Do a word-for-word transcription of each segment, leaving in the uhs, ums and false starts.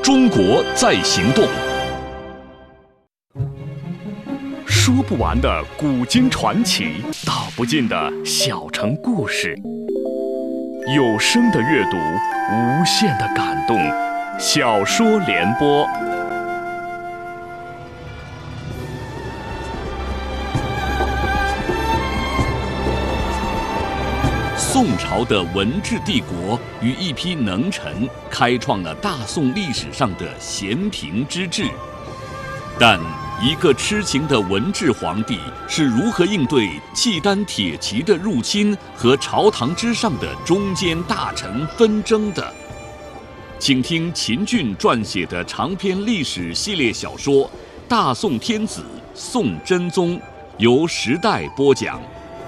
中国在行动，说不完的古今传奇，道不尽的小城故事。有声的阅读，无限的感动。小说联播。宋朝的文治帝国与一批能臣开创了大宋历史上的咸平之治，但一个痴情的文治皇帝是如何应对契丹铁骑的入侵和朝堂之上的中间大臣纷争的？请听秦俊撰写的长篇历史系列小说《大宋天子宋真宗》，由时代播讲。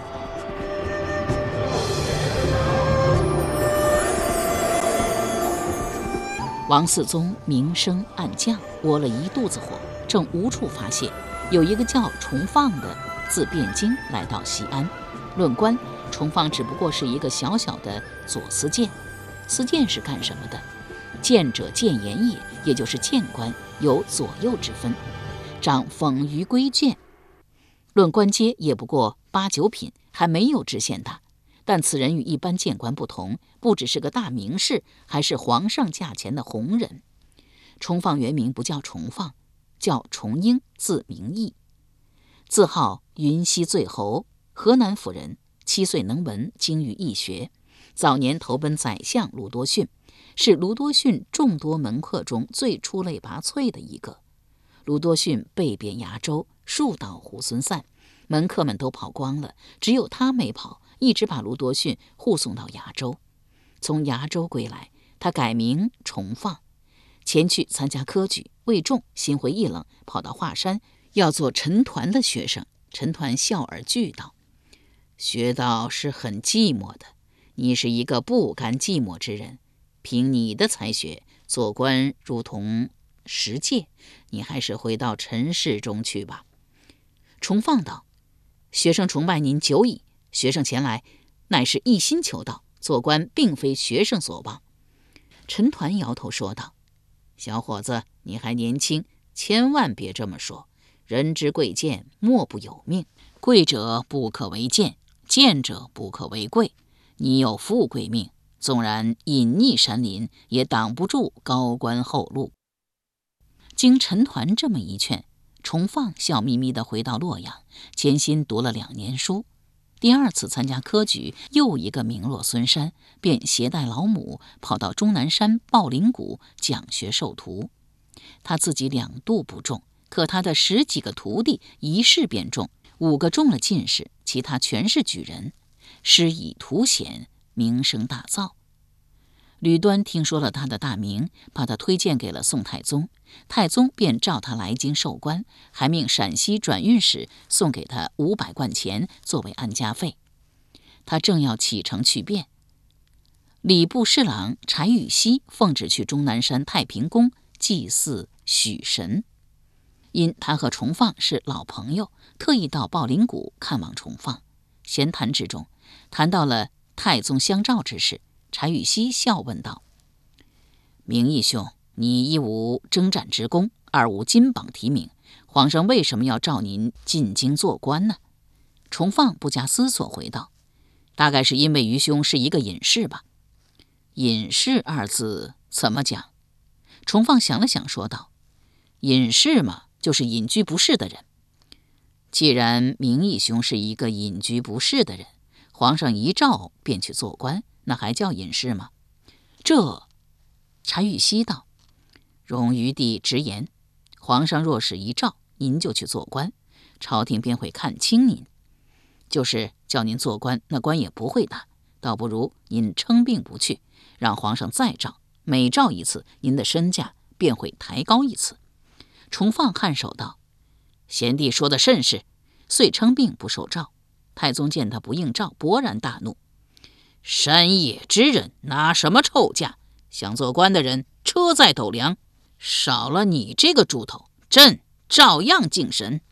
王嗣宗明升暗降，窝了一肚子火，正无处发泄。有一个叫崇放的自汴京来到西安，论官，崇放只不过是一个小小的左司谏。司谏是干什么的？谏者谏言也，也就是谏官，有左右之分，掌讽舆规谏。论官阶也不过八九品，还没有知县大。但此人与一般谏官不同，不只是个大名士，还是皇上驾前的红人。崇放原名不叫崇放，叫崇英，字明义，自号云溪醉侯，河南府人，七岁能文，精于易学。早年投奔宰相卢多逊，是卢多逊众多门客中最出类拔萃的一个。卢多逊被贬崖州，树倒猢狲散，门客们都跑光了，只有他没跑，一直把卢多逊护送到崖州。从崖州归来，他改名崇放，前去参加科举，未中，心灰意冷，跑到华山要做陈抟的学生。陈抟笑而拒道：学道是很寂寞的，你是一个不甘寂寞之人，凭你的才学，做官如同石芥，你还是回到尘世中去吧。崇放道：学生崇拜您久矣，学生前来乃是一心求道，做官并非学生所望。陈抟摇头说道：小伙子，你还年轻，千万别这么说。人之贵贱，莫不有命，贵者不可为贱，贱者不可为贵。你有富贵命，纵然隐匿山林，也挡不住高官厚禄。经陈抟这么一劝，崇放笑眯眯地回到洛阳，潜心读了两年书。第二次参加科举，又一个名落孙山，便携带老母跑到终南山抱灵谷讲学授徒。他自己两度不中，可他的十几个徒弟一试便中，五个中了进士，其他全是举人，师以图显，名声大噪。吕端听说了他的大名，把他推荐给了宋太宗，太宗便召他来京授官，还命陕西转运使送给他五百贯钱作为安家费。他正要启程去便，礼部侍郎柴宇熙奉旨去终南山太平宫祭祀许神。因他和崇放是老朋友，特意到抱灵谷看望崇放。闲谈之中，谈到了太宗相召之事。柴宇熙笑问道：明义兄，你一无征战之功，二无金榜题名，皇上为什么要召您进京做官呢？崇放不加思索回道：大概是因为余兄是一个隐士吧。隐士二字怎么讲？崇放想了想说道：隐士嘛，就是隐居不仕的人。既然明义兄是一个隐居不仕的人，皇上一召便去做官，那还叫隐士吗？这，柴宇熙道：容余弟直言，皇上若是一召，您就去做官，朝廷便会看轻您。就是叫您做官，那官也不会大，倒不如您称病不去，让皇上再召，每召一次，您的身价便会抬高一次。崇放颔首道：贤弟说的甚是，遂称病不受诏。太宗见他不应召，勃然大怒：山野之人拿什么臭价？想做官的人车载斗量，少了你这个猪头，朕照样敬神。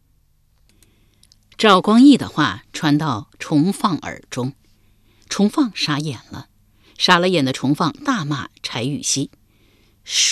赵光义的话传到崇放耳中，崇放傻眼了，傻了眼的崇放大骂柴宇熙：